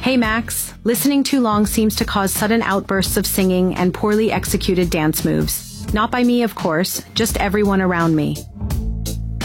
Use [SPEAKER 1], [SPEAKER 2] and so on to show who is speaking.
[SPEAKER 1] Hey Max, listening too long seems to cause sudden outbursts of singing and poorly executed dance moves. Not by me, of course, just everyone around me.